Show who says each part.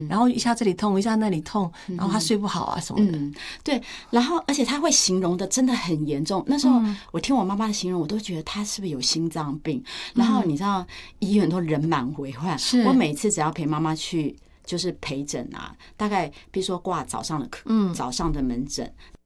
Speaker 1: 然后一下这里痛，一下那里痛，然后他睡不好啊什么的。
Speaker 2: 对，然后而且他会形容的真的很严重。那时候我听我妈妈的形容，我都觉得他是不是有心脏病？然后你知道医院都人满为患，我每次只要陪妈妈去就是陪诊啊，大概比如说挂早上的课，早上的门诊，